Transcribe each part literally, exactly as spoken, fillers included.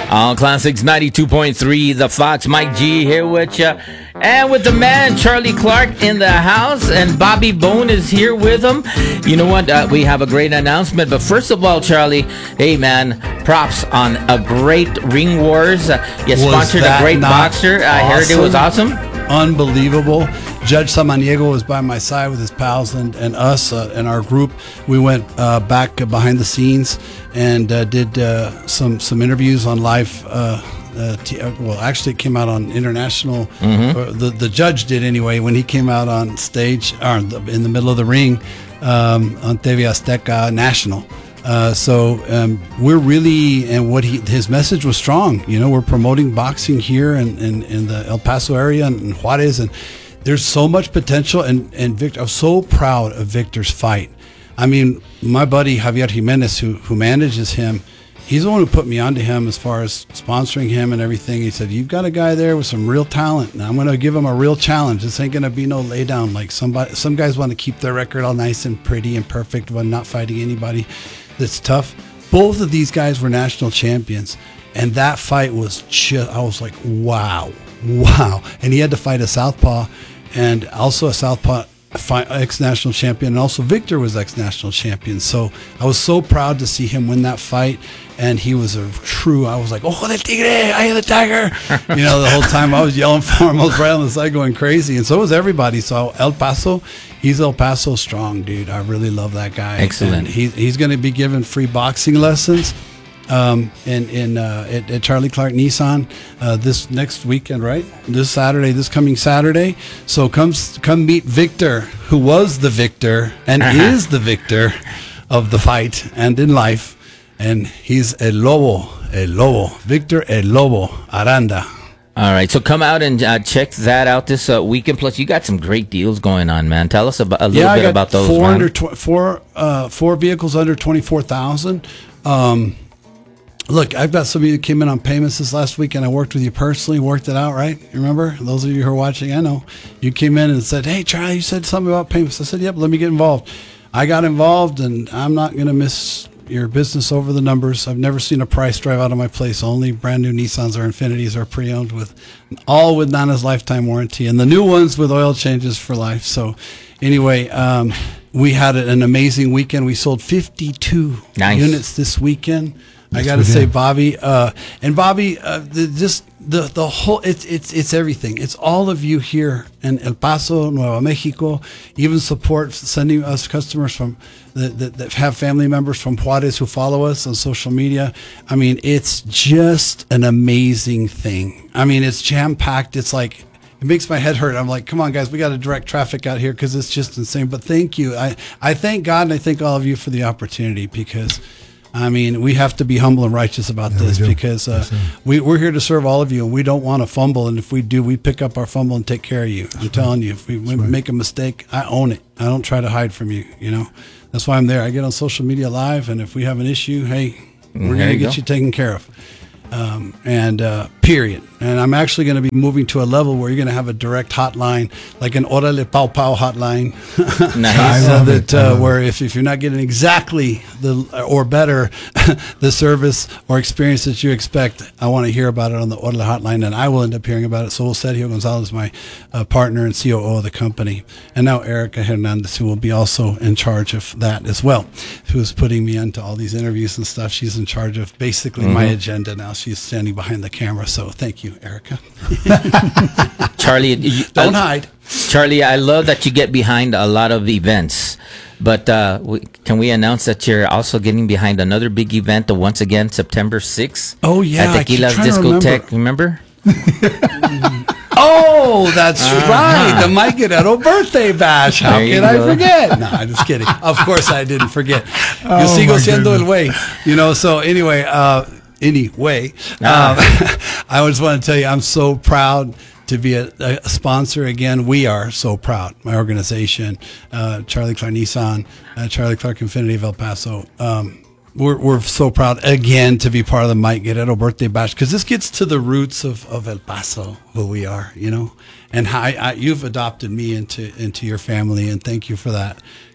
All Classics ninety-two point three, The Fox. Mike G here with you. And with the man, Charlie Clark, in the house. And Bobby Bone is here with him. You know what? Uh, we have a great announcement. But first of all, Charlie, hey, man, props on a great Ring Wars. Uh, you Was sponsored a that great not boxer. I heard it was awesome. Unbelievable. Judge Samaniego was by my side with his pals and, and us uh, and our group. We went uh, back uh, behind the scenes and uh, did uh, some some interviews on live. Uh, uh, t- uh, well, actually, it came out on international. Mm-hmm. Uh, the the judge did anyway when he came out on stage or in the, in the middle of the ring um, on T V Azteca National. Uh, so um, we're really, and what he his message was strong. You know, we're promoting boxing here in, in, in the El Paso area and, and Juarez, and there's so much potential. And, and Victor, I'm so proud of Victor's fight. I mean, my buddy Javier Jimenez, who who manages him, he's the one who put me onto him as far as sponsoring him and everything. He said, "You've got a guy there with some real talent, and I'm going to give him a real challenge. This ain't going to be no lay down like somebody. Some guys want to keep their record all nice and pretty and perfect when not fighting anybody that's tough." Both of these guys were national champions, and that fight was just, I was like, wow, wow. And he had to fight a southpaw, and also a southpaw ex-national champion, and also Victor was ex-national champion. So I was so proud to see him win that fight, and he was a true, I was like, "Oh, del tigre, I am the tiger." You know, the whole time I was yelling for him. I was right on the side going crazy, and so was everybody. So El Paso, he's El Paso strong, dude. I really love that guy. Excellent. And he, he's going to be giving free boxing lessons um in in uh at, at Charlie Clark Nissan uh this next weekend, right? This Saturday, this coming Saturday. So come come meet Victor, who was the victor and Uh-huh. is the victor of the fight and in life, and he's El Lobo, El Lobo, Victor El Lobo Aranda. All right, so come out and uh, check that out this uh, weekend. Plus, you got some great deals going on, man. Tell us about, a little Yeah, I bit got about those. Four man. under tw- four uh four vehicles under twenty-four thousand. Um Look, I've got some of you that came in on payments this last week, and I worked with you personally, worked it out, right? You remember? Those of you who are watching, I know. You came in and said, "Hey, Charlie, you said something about payments." I said, "Yep, let me get involved." I got involved, and I'm not going to miss your business over the numbers. I've never seen a price drive out of my place. Only brand new Nissans or Infinitis are pre-owned, with all with Nana's lifetime warranty, and the new ones with oil changes for life. So anyway, um, we had an amazing weekend. We sold fifty-two Nice. units this weekend. I Yes, got to we say, did. Bobby, uh, and Bobby, uh, the, just the the whole it's it's it's everything. It's all of you here in El Paso, Nuevo Mexico. Even support sending us customers from that, that, that have family members from Juarez who follow us on social media. I mean, it's just an amazing thing. I mean, it's jam packed. It's like, it makes my head hurt. I'm like, come on, guys, we got to direct traffic out here because it's just insane. But thank you. I, I thank God, and I thank all of you for the opportunity, because, I mean, we have to be humble and righteous about Yeah, we this, do. because uh, Yes, sir. we, we're here to serve all of you, and we don't want to fumble. And if we do, we pick up our fumble and take care of you. I'm telling you, if we, we right. make a mistake, I own it. I don't try to hide from you, you know. That's why I'm there. I get on social media live, and if we have an issue, hey, we're There going to you get go. you taken care of. Um, and uh, period. And I'm actually going to be moving to a level where you're going to have a direct hotline, like an Orale Pau Pau hotline. Nice. I So love that it. I uh, love where if, if you're not getting exactly the or better the service or experience that you expect, I want to hear about it on the Orale hotline, and I will end up hearing about it. So Sergio Gonzalez, my uh, partner and C O O of the company, and now Erica Hernandez, who will be also in charge of that as well, who's putting me into all these interviews and stuff. She's in charge of basically my agenda now. She's standing behind the camera. So thank you, Erica. Charlie, you, Don't uh, hide. Charlie, I love that you get behind a lot of events, but uh, we, can we announce that you're also getting behind another big event, uh, once again, September sixth? Oh, yeah, I At keep Tequila's trying to Discotheque, remember? Oh, that's right. The Mike Guerrero birthday bash. How There you can I go. forget? No, I'm just kidding. Of course I didn't forget. Yo Oh, sigo my siendo goodness. el way. You know, so anyway, uh, anyway, Ah. um, I just want to tell you, I'm so proud to be a, a sponsor again. We are so proud. My organization, uh, Charlie Clark Nissan, uh, Charlie Clark Infinity of El Paso. Um, we're we're so proud again to be part of the Mike Guerrero birthday bash, because this gets to the roots of, of El Paso, who we are, you know, and how I, I, you've adopted me into into your family, and thank you for that.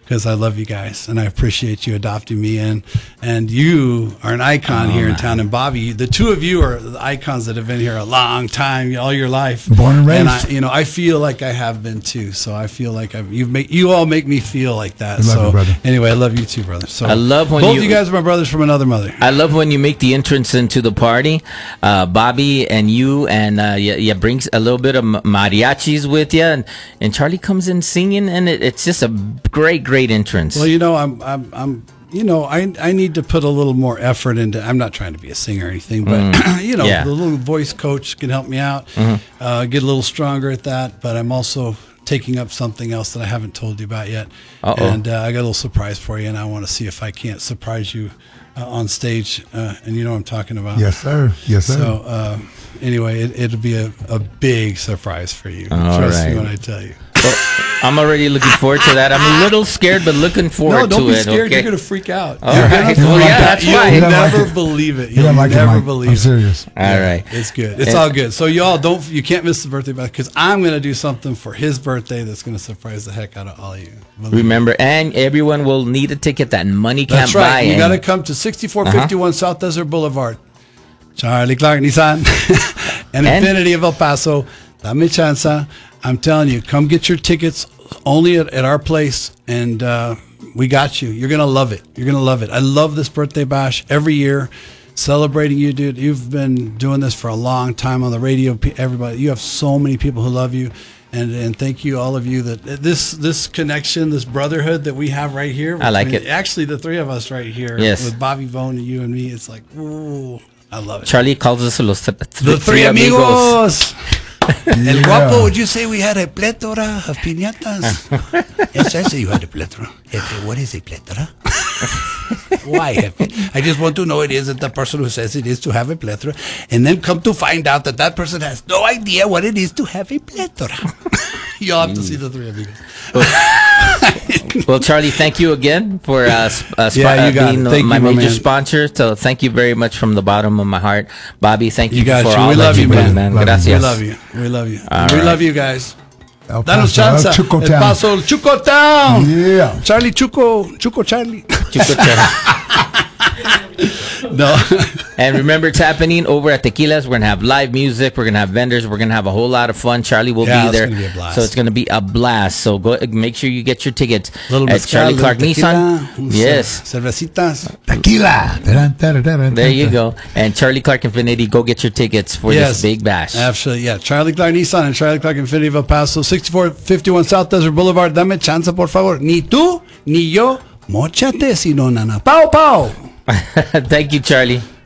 because I love you guys and I appreciate you adopting me in. And you are an icon Oh, here in man. town. And Bobby, the two of you are the icons that have been here a long time, all your life. Born and raised. And I, you know, I feel like I have been too. So I feel like I've, you've make, you all make me feel like that. I love so you, brother. anyway, I love you too, brother. So I love when both you- you guys are my brothers from another mother. I love when you make the entrance into the party, uh, Bobby and you, and uh, you, you brings a little bit of ma- mariachis with you, and, and Charlie comes in singing, and it, it's just a great, great entrance. Well, you know, I'm, I'm, I'm, you know, I, I need to put a little more effort into. I'm not trying to be a singer or anything, but you know, Yeah. the little voice coach can help me out, uh, get a little stronger at that. But I'm also taking up something else that I haven't told you about yet, Uh-oh. and uh, I got a little surprise for you, and I want to see if I can't surprise you uh, on stage. Uh, and you know what I'm talking about. Yes, sir. Yes, sir. So uh, anyway, it, it'll be a, a big surprise for you. All Trust right. me when I tell you. Well, I'm already looking forward to that. I'm a little scared, but looking No, forward don't to be it. scared. Okay. You're gonna freak out. All You're right. gonna Well, freak yeah, out. that's You'll why. You don't like never it. believe it. You You'll don't like it, never Mike. believe I'm it. serious. All right. It's good. It's And- all good. So y'all don't. You can't miss the birthday bash because I'm gonna do something for his birthday that's gonna surprise the heck out of all of you. Believe me. Remember, and everyone will need a ticket that money can't That's buy. right. You and- got to come to sixty-four fifty-one South Desert Boulevard, Charlie Clark Nissan, and And- Infinity of El Paso. Dame chanza. I'm telling you, come get your tickets only at, at our place, and uh, we got you. You're gonna love it. You're gonna love it. I love this birthday bash every year, celebrating you, dude. You've been doing this for a long time on the radio. Pe- Everybody, you have so many people who love you. And, and thank you, all of you, that this this connection, this brotherhood that we have right here. I like between- it. Actually, the three of us right here, Yes. with Bobby Bone and you and me, it's like, ooh, I love it. Charlie calls us los th- th- The three amigos. El Yeah. guapo, would you say we had a plethora of piñatas? Yes, I say you had a plethora. Jefe, what is a plethora? Why, Jefe? I just want to know it isn't the person who says it is to have a plethora, and then come to find out that that person has no idea what it is to have a plethora. You'll have to see the three amigos. Well, Charlie, thank you again for uh, sp- uh, sp- Yeah, you uh, got being it. Thank my you, my major man. sponsor. So thank you very much from the bottom of my heart. Bobby, thank you, You got for you. all We that love you, you do, man. man. Love you. Gracias. We love you. We love you. All we right. love you guys. El Danos Paso, chance. El Chuco El Town. Paso, el Chuco Town. Yeah. Charlie Chuco, Chuco Charlie. Chico Charlie. No. And remember, it's happening over at Tequilas. We're going to have live music. We're going to have vendors. We're going to have a whole lot of fun. Charlie will Yeah, be it's there. gonna be a blast. So it's going to be a blast. So go make sure you get your tickets Little at mezcal, Charlie Clark little Nissan. tequila, un Yes. cer- Cervecitas. Tequila. Taran, taran, taran, There you taran. go. And Charlie Clark Infinity, go get your tickets for this big bash. Absolutely, yeah. Charlie Clark Nissan and Charlie Clark Infinity of El Paso, sixty-four fifty-one South Desert Boulevard. Dame chance, por favor. Ni tú, ni yo. Móchate, sino nana. Pau, pau. Thank you, Charlie.